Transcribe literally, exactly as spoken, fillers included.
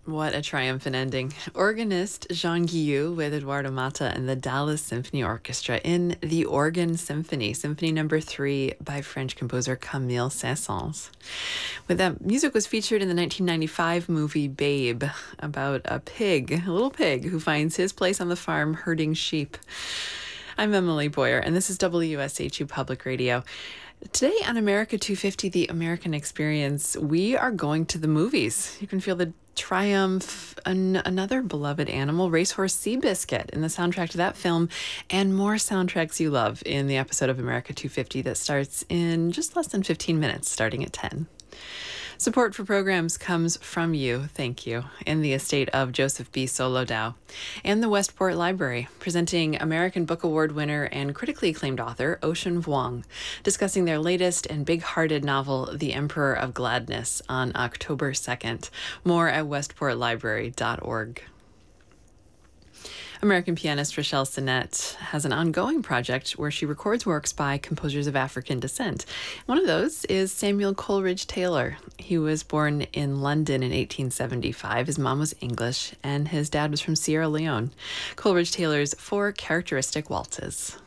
What a triumphant ending. Organist Jean Guillou with Eduardo Mata and the Dallas Symphony Orchestra in The Organ Symphony, Symphony Number Three by French composer Camille Saint-Saëns. With that music was featured in the nineteen ninety-five movie Babe, about a pig, a little pig, who finds his place on the farm herding sheep. I'm Emily Boyer, and this is W S H U Public Radio. Today on America two fifty, The American Experience, we are going to the movies. You can feel the triumph, an, another beloved animal, Racehorse Seabiscuit, in the soundtrack to that film, and more soundtracks you love in the episode of America two fifty that starts in just less than fifteen minutes, starting at ten. Support for programs comes from you, thank you, in the estate of Joseph B. Solodow, and the Westport Library, presenting American Book Award winner and critically acclaimed author Ocean Vuong, discussing their latest and big-hearted novel, The Emperor of Gladness, on October second. More at westport library dot org. American pianist Rachelle Sinnett has an ongoing project where she records works by composers of African descent. One of those is Samuel Coleridge Taylor. He was born in London in eighteen seventy-five. His mom was English, and his dad was from Sierra Leone. Coleridge Taylor's Four Characteristic Waltzes.